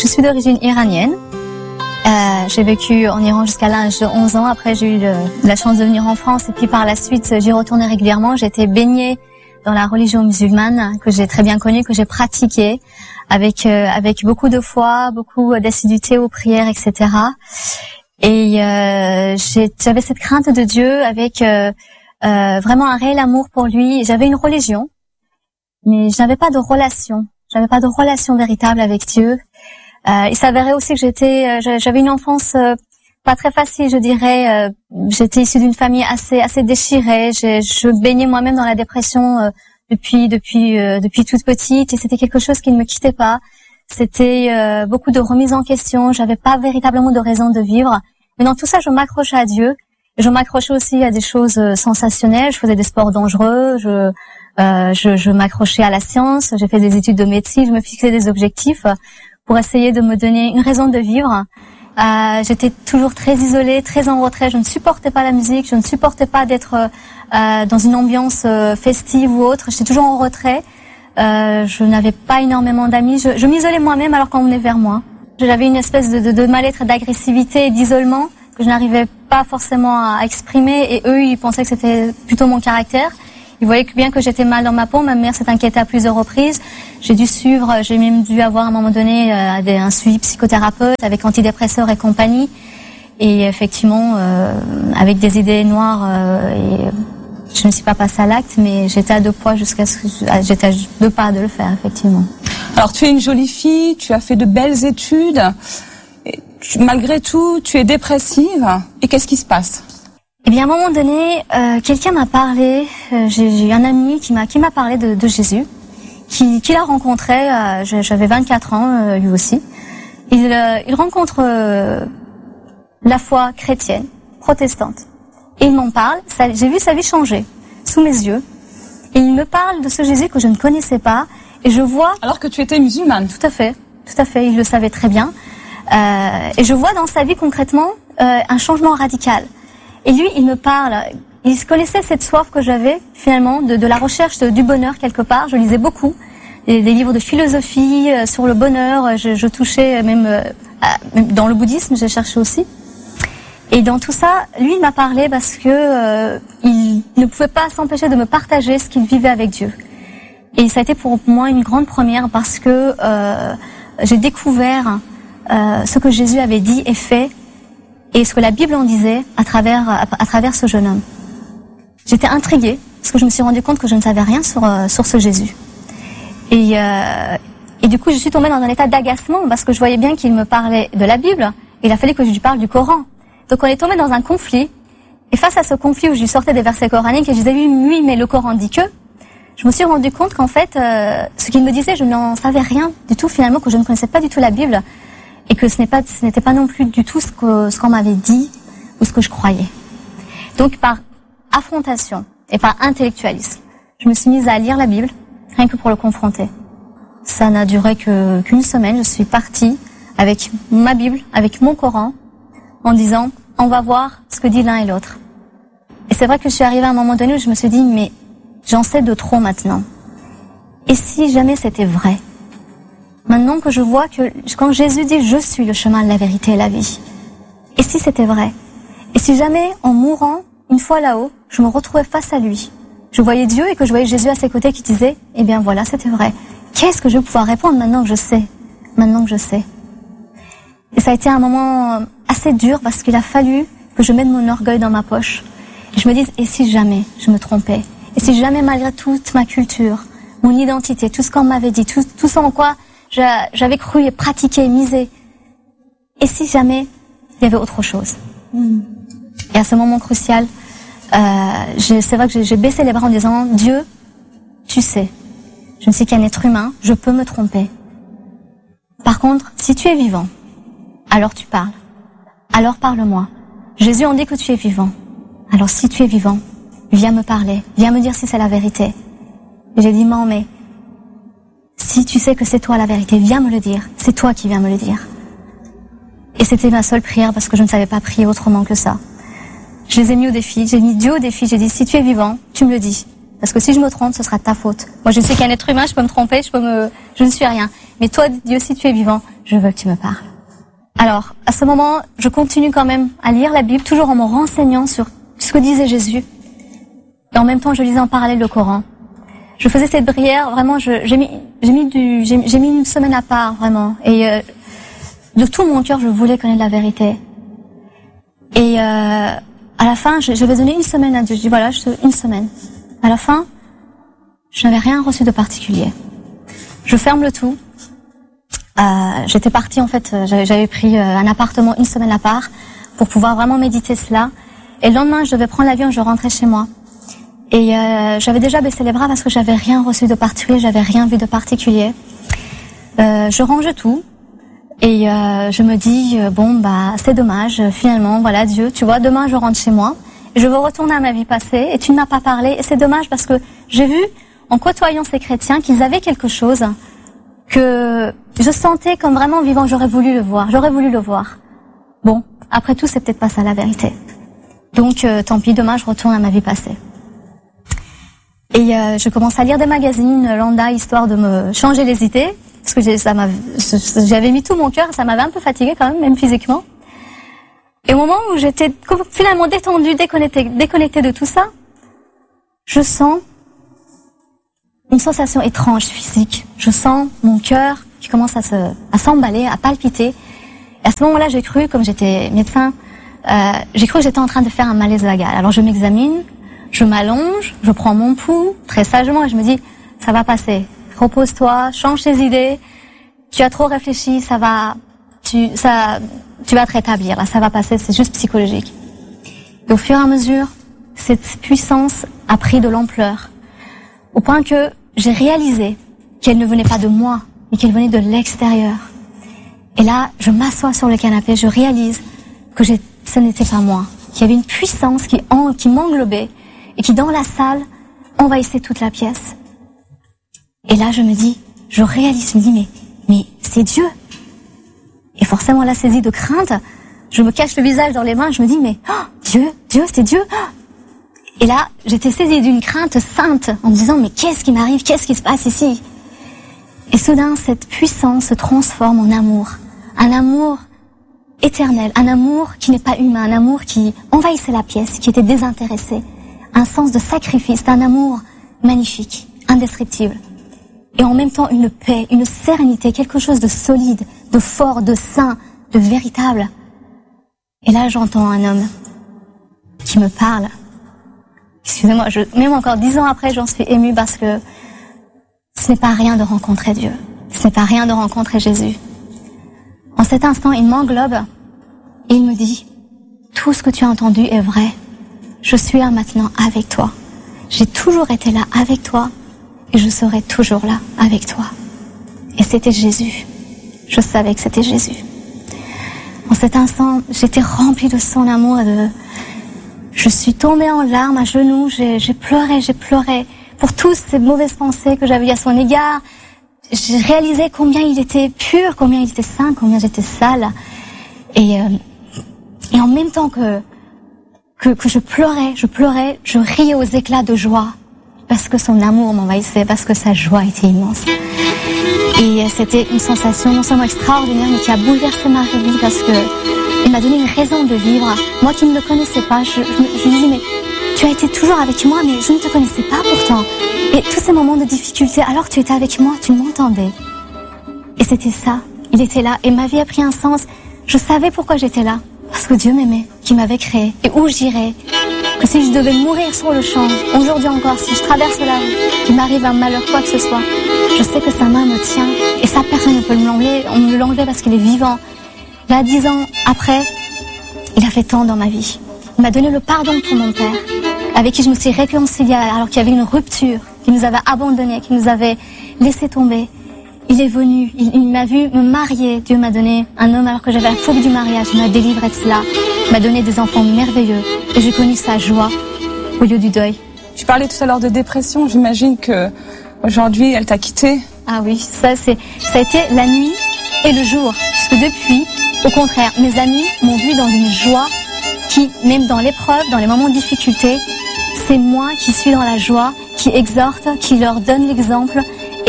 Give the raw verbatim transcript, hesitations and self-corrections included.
Je suis d'origine iranienne. Euh, j'ai vécu en Iran jusqu'à l'âge de onze ans. Après, j'ai eu le, la chance de venir en France. Et puis par la suite, j'y retournais régulièrement. J'ai été baignée dans la religion musulmane, que j'ai très bien connue, que j'ai pratiquée, avec euh, avec beaucoup de foi, beaucoup d'assiduité aux prières, et cetera. Et euh, j'ai, j'avais cette crainte de Dieu, avec euh, euh, vraiment un réel amour pour lui. J'avais une religion, mais je n'avais pas de relation. J'avais pas de relation véritable avec Dieu. Euh, il s'avérait aussi que j'étais, euh, j'avais une enfance euh, pas très facile, je dirais. Euh, j'étais issue d'une famille assez assez déchirée. Je, je baignais moi-même dans la dépression euh, depuis depuis euh, depuis toute petite, et c'était quelque chose qui ne me quittait pas. C'était euh, beaucoup de remise en question. J'avais pas véritablement de raison de vivre. Mais dans tout ça, je m'accrochais à Dieu. Je m'accrochais aussi à des choses euh, sensationnelles. Je faisais des sports dangereux. Je Euh, je, je m'accrochais à la science, j'ai fait des études de médecine, je me fixais des objectifs pour essayer de me donner une raison de vivre. Euh, j'étais toujours très isolée, très en retrait, je ne supportais pas la musique, je ne supportais pas d'être euh, dans une ambiance euh, festive ou autre, j'étais toujours en retrait. Euh, je n'avais pas énormément d'amis, je, je m'isolais moi-même alors qu'on venait vers moi. J'avais une espèce de, de, de mal-être, d'agressivité et d'isolement que je n'arrivais pas forcément à exprimer, et eux, ils pensaient que c'était plutôt mon caractère. Ils voyaient bien que j'étais mal dans ma peau. Ma mère s'est inquiétée à plusieurs reprises. J'ai dû suivre, j'ai même dû avoir à un moment donné euh, un suivi psychothérapeute avec antidépresseurs et compagnie. Et effectivement, euh, avec des idées noires, euh, et je ne suis pas passée à l'acte, mais j'étais à deux poids jusqu'à ce que j'étais à deux pas de le faire, effectivement. Alors, tu es une jolie fille, tu as fait de belles études. Et tu, malgré tout, tu es dépressive. Et qu'est-ce qui se passe ? Eh bien, à un moment donné, euh, quelqu'un m'a parlé, euh, j'ai, j'ai eu un ami qui m'a qui m'a parlé de, de Jésus, qui, qui l'a rencontré, euh, j'avais vingt-quatre ans, euh, lui aussi. Il, euh, il rencontre euh, la foi chrétienne, protestante. Et il m'en parle, ça, j'ai vu sa vie changer, sous mes yeux. Et il me parle de ce Jésus que je ne connaissais pas, et je vois... Alors que tu étais musulmane. Tout à fait, tout à fait, il le savait très bien. Euh, et je vois dans sa vie concrètement euh, un changement radical. Et lui, il me parle, il connaissait cette soif que j'avais, finalement, de, de la recherche de, du bonheur quelque part. Je lisais beaucoup, des, des livres de philosophie euh, sur le bonheur. Je, je touchais même, euh, à, même dans le bouddhisme, j'ai cherché aussi. Et dans tout ça, lui, il m'a parlé parce que euh, il ne pouvait pas s'empêcher de me partager ce qu'il vivait avec Dieu. Et ça a été pour moi une grande première parce que euh, j'ai découvert euh, ce que Jésus avait dit et fait, et ce que la Bible en disait à travers à, à travers ce jeune homme. J'étais intriguée parce que je me suis rendu compte que je ne savais rien sur euh, sur ce Jésus. Et euh, et du coup, je suis tombée dans un état d'agacement parce que je voyais bien qu'il me parlait de la Bible. Il a fallu que je lui parle du Coran. Donc on est tombé dans un conflit. Et face à ce conflit où je lui sortais des versets coraniques et je disais oui, oui, mais le Coran dit que, je me suis rendu compte qu'en fait, euh, ce qu'il me disait, je n'en savais rien du tout finalement, que je ne connaissais pas du tout la Bible. Et que ce n'est pas, ce n'était pas non plus du tout ce que, ce qu'on m'avait dit ou ce que je croyais. Donc, par affrontation et par intellectualisme, je me suis mise à lire la Bible, rien que pour le confronter. Ça n'a duré que, qu'une semaine. Je suis partie avec ma Bible, avec mon Coran, en disant, on va voir ce que dit l'un et l'autre. Et c'est vrai que je suis arrivée à un moment donné où je me suis dit, mais j'en sais de trop maintenant. Et si jamais c'était vrai? Maintenant que je vois que quand Jésus dit « Je suis le chemin, la vérité et la vie », et si c'était vrai? Et si jamais, en mourant, une fois là-haut, je me retrouvais face à lui, je voyais Dieu et que je voyais Jésus à ses côtés qui disait « Eh bien voilà, c'était vrai. Qu'est-ce que je vais pouvoir répondre maintenant que je sais? Maintenant que je sais. » Et ça a été un moment assez dur parce qu'il a fallu que je mette mon orgueil dans ma poche. Et je me dise « Et si jamais je me trompais? Et si jamais, malgré toute ma culture, mon identité, tout ce qu'on m'avait dit, tout, tout ça en quoi j'avais cru et pratiqué, misé. Et si jamais il y avait autre chose? Mm. Et à ce moment crucial, euh, c'est vrai que j'ai baissé les bras en disant « Dieu, tu sais, je ne suis qu'un être humain, je peux me tromper. Par contre, si tu es vivant, alors tu parles. Alors parle-moi. Jésus en dit que tu es vivant. Alors si tu es vivant, viens me parler, viens me dire si c'est la vérité. » Et j'ai dit « Non, mais si tu sais que c'est toi la vérité, viens me le dire. C'est toi qui viens me le dire. » Et c'était ma seule prière parce que je ne savais pas prier autrement que ça. Je les ai mis au défi, j'ai mis Dieu au défi, j'ai dit si tu es vivant, tu me le dis. Parce que si je me trompe, ce sera ta faute. Moi je ne suis qu'un être humain, je peux me tromper, je peux me, je ne suis rien. Mais toi Dieu, si tu es vivant, je veux que tu me parles. Alors, à ce moment, je continue quand même à lire la Bible, toujours en me renseignant sur ce que disait Jésus. Et en même temps, je lisais en parallèle le Coran. Je faisais cette prière, vraiment, je, j'ai mis, j'ai mis du, j'ai, j'ai mis une semaine à part, vraiment. Et euh, de tout mon cœur, je voulais connaître la vérité. Et euh, à la fin, je, je vais donner une semaine à Dieu. Je dis voilà, je, une semaine. À la fin, je n'avais rien reçu de particulier. Je ferme le tout. Euh, j'étais partie, en fait, j'avais, j'avais pris euh, un appartement une semaine à part pour pouvoir vraiment méditer cela. Et le lendemain, je devais prendre l'avion, je rentrais chez moi. Et euh, j'avais déjà baissé les bras parce que j'avais rien reçu de particulier, j'avais rien vu de particulier. Euh, je range tout et euh, je me dis euh, bon bah c'est dommage, finalement voilà Dieu, tu vois, demain je rentre chez moi et je veux retourner à ma vie passée et tu ne m'as pas parlé et c'est dommage parce que j'ai vu en côtoyant ces chrétiens qu'ils avaient quelque chose que je sentais comme vraiment vivant, j'aurais voulu le voir, j'aurais voulu le voir. Bon, après tout c'est peut-être pas ça la vérité. Donc euh, tant pis, demain je retourne à ma vie passée. Et euh, je commence à lire des magazines lambda histoire de me changer les idées parce que j'ai, ça m'a, j'avais mis tout mon cœur, ça m'avait un peu fatiguée quand même, même physiquement. Et au moment où j'étais finalement détendue, déconnectée, déconnectée de tout ça, je sens une sensation étrange physique. Je sens mon cœur qui commence à se, à s'emballer, à palpiter. Et à ce moment-là, j'ai cru, comme j'étais médecin, euh, j'ai cru que j'étais en train de faire un malaise vagal. Alors je m'examine. Je m'allonge, je prends mon pouls très sagement et je me dis ça va passer. Repose-toi, change tes idées. Tu as trop réfléchi, ça va, tu, ça, tu vas te rétablir. Là, ça va passer. C'est juste psychologique. Et au fur et à mesure, cette puissance a pris de l'ampleur, au point que j'ai réalisé qu'elle ne venait pas de moi, mais qu'elle venait de l'extérieur. Et là, je m'assois sur le canapé, je réalise que j'ai, ce n'était pas moi, qu'il y avait une puissance qui, en, qui m'englobait. Et qui, dans la salle, envahissait toute la pièce. Et là, je me dis, je réalise, je me dis, mais, mais c'est Dieu. Et forcément, la saisie de crainte, je me cache le visage dans les mains, je me dis, mais oh, Dieu, Dieu, c'est Dieu. Et là, j'étais saisie d'une crainte sainte, en me disant, mais qu'est-ce qui m'arrive, qu'est-ce qui se passe ici? Et soudain, cette puissance se transforme en amour. Un amour éternel, un amour qui n'est pas humain, un amour qui envahissait la pièce, qui était désintéressé. Un sens de sacrifice, d'un amour magnifique, indescriptible. Et en même temps, une paix, une sérénité, quelque chose de solide, de fort, de sain, de véritable. Et là, j'entends un homme qui me parle. Excusez-moi, je, même encore dix ans après, j'en suis émue parce que ce n'est pas rien de rencontrer Dieu. Ce n'est pas rien de rencontrer Jésus. En cet instant, il m'englobe et il me dit, tout ce que tu as entendu est vrai. Je suis là maintenant avec toi. J'ai toujours été là avec toi et je serai toujours là avec toi. Et c'était Jésus. Je savais que c'était Jésus. En cet instant, j'étais remplie de son amour et de... Je suis tombée en larmes à genoux, j'ai, j'ai pleuré, j'ai pleuré pour toutes ces mauvaises pensées que j'avais à son égard. J'ai réalisé combien il était pur, combien il était saint, combien j'étais sale. Et, euh, et en même temps que Que, que je pleurais, je pleurais, je riais aux éclats de joie parce que son amour m'envahissait, parce que sa joie était immense. Et c'était une sensation non seulement extraordinaire, mais qui a bouleversé ma vie parce que il m'a donné une raison de vivre. Moi qui ne le connaissais pas, je, je, je lui disais mais tu as été toujours avec moi, mais je ne te connaissais pas pourtant. Et tous ces moments de difficulté, alors que tu étais avec moi, tu m'entendais. Et c'était ça, il était là et ma vie a pris un sens. Je savais pourquoi j'étais là. Parce que Dieu m'aimait, qui m'avait créé, et où j'irais, que si je devais mourir sur le champ, aujourd'hui encore, si je traverse la rue, qu'il m'arrive un malheur, quoi que ce soit, je sais que sa main me tient, et ça, personne ne peut me l'enlever, on me l'enlever parce qu'il est vivant. Là, dix ans après, il a fait tant dans ma vie. Il m'a donné le pardon pour mon père, avec qui je me suis réconciliée, alors qu'il y avait une rupture, qui nous avait abandonnés, qui nous avait laissé tomber. Il est venu, il, il m'a vu me marier. Dieu m'a donné un homme alors que j'avais la phobie du mariage. Il m'a délivré de cela. Il m'a donné des enfants merveilleux. Et j'ai connu sa joie au lieu du deuil. Tu parlais tout à l'heure de dépression. J'imagine que aujourd'hui, elle t'a quitté. Ah oui, ça c'est, ça a été la nuit et le jour. Parce que depuis, au contraire, mes amis m'ont vu dans une joie qui, même dans l'épreuve, dans les moments de difficulté, c'est moi qui suis dans la joie, qui exhorte, qui leur donne l'exemple.